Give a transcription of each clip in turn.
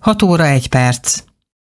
6 óra 1 perc.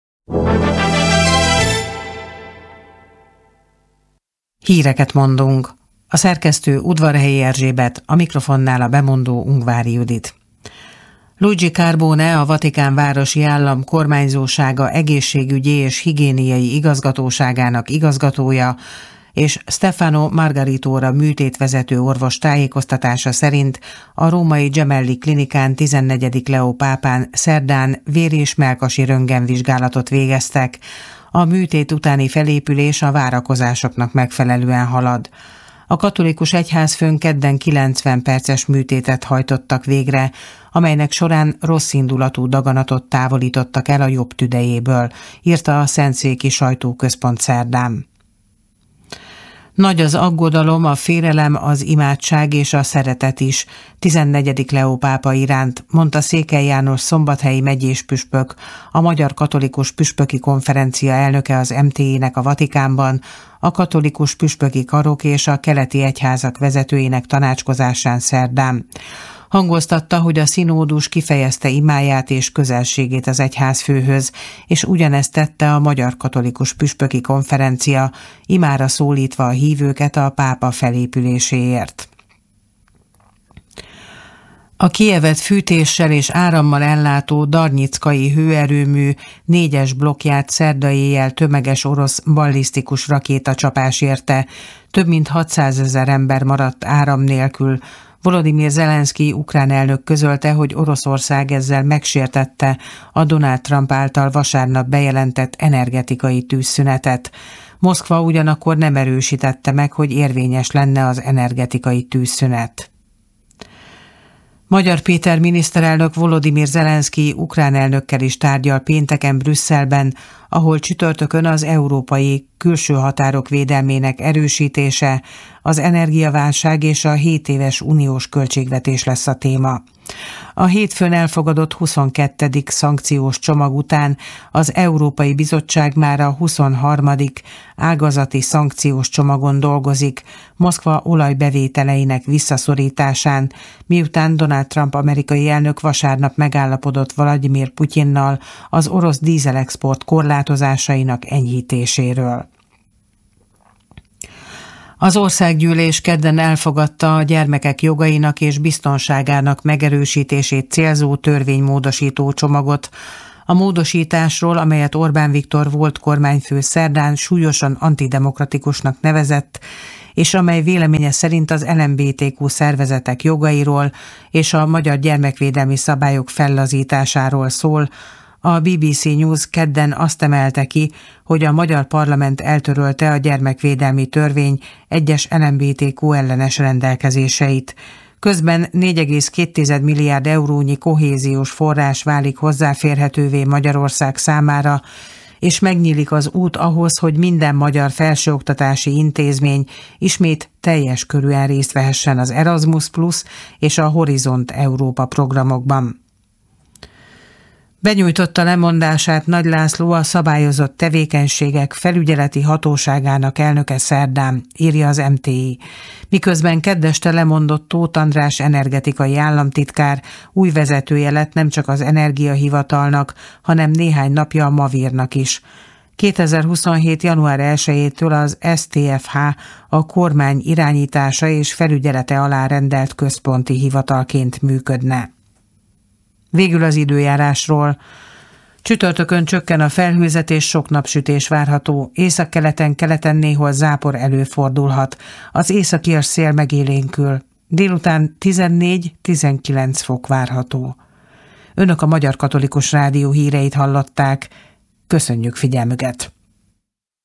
Híreket mondunk. A szerkesztő Udvarhelyi Erzsébet, a mikrofonnál a bemondó Ungvári Judit. Luigi Carbone, a Vatikán városi állam kormányzósága egészségügyi és higiéniai igazgatóságának igazgatója, és Stefano Margaritóra műtétvezető orvos tájékoztatása szerint a római Gemelli klinikán 14. Leó pápán szerdán vér- és mellkasi röntgenvizsgálatot végeztek. A műtét utáni felépülés a várakozásoknak megfelelően halad. A katolikus egyházfőn kedden 90 perces műtétet hajtottak végre, amelynek során rosszindulatú daganatot távolítottak el a jobb tüdejéből, írta a Szentszéki Sajtóközpont szerdán. Nagy az aggodalom, a félelem, az imádság és a szeretet is 14. Leó pápa iránt, mondta Székely János szombathelyi megyés püspök, a Magyar Katolikus Püspöki Konferencia elnöke az MTI-nek a Vatikánban, a katolikus püspöki karok és a keleti egyházak vezetőinek tanácskozásán szerdán. Hangoztatta, hogy a szinódus kifejezte imáját és közelségét az egyházfőhöz, és ugyanezt tette a Magyar Katolikus Püspöki Konferencia, imára szólítva a hívőket a pápa felépüléséért. A Kijevet fűtéssel és árammal ellátó Darnyickai hőerőmű 4-es blokkját szerda éjjel tömeges orosz ballisztikus rakétacsapás érte, több mint 600 000 ember maradt áram nélkül. Volodymyr Zelenszkij ukrán elnök közölte, hogy Oroszország ezzel megsértette a Donald Trump által vasárnap bejelentett energetikai tűzszünetet. Moszkva ugyanakkor nem erősítette meg, hogy érvényes lenne az energetikai tűzszünet. Magyar Péter miniszterelnök Volodymyr Zelenszkij ukrán elnökkel is tárgyal pénteken Brüsszelben, ahol csütörtökön az európai külső határok védelmének erősítése, az energiaválság és a 7 éves uniós költségvetés lesz a téma. A hétfőn elfogadott 22. szankciós csomag után az Európai Bizottság már a 23. ágazati szankciós csomagon dolgozik, Moszkva olajbevételeinek visszaszorításán, miután Donald Trump amerikai elnök vasárnap megállapodott Vladimir Putyinnal az orosz dízelexport korlátozásainak enyhítéséről. Az országgyűlés kedden elfogadta a gyermekek jogainak és biztonságának megerősítését célzó törvénymódosító csomagot. A módosításról, amelyet Orbán Viktor volt kormányfő szerdán súlyosan antidemokratikusnak nevezett, és amely véleménye szerint az LMBTQ szervezetek jogairól és a magyar gyermekvédelmi szabályok fellazításáról szól, a BBC News kedden azt emelte ki, hogy a magyar parlament eltörölte a gyermekvédelmi törvény egyes LMBTQ ellenes rendelkezéseit. Közben 4,2 milliárd eurónyi kohéziós forrás válik hozzáférhetővé Magyarország számára, és megnyílik az út ahhoz, hogy minden magyar felsőoktatási intézmény ismét teljes körűen részt vehessen az Erasmus Plus és a Horizont Európa programokban. Benyújtotta lemondását Nagy László, a szabályozott tevékenységek felügyeleti hatóságának elnöke szerdán, írja az MTI. Miközben keddeste lemondott Tóth András energetikai államtitkár, új vezetője lett nem csak az Energiahivatalnak, hanem néhány napja a Mavírnak is. 2027. január 1-től az STFH a kormány irányítása és felügyelete alá rendelt központi hivatalként működne. Végül az időjárásról. Csütörtökön csökken a felhőzet és sok napsütés várható. Északkeleten, keleten néhol zápor előfordulhat. Az északias szél megélénkül. Délután 14-19 fok várható. Önök a Magyar Katolikus Rádió híreit hallották. Köszönjük figyelmüket!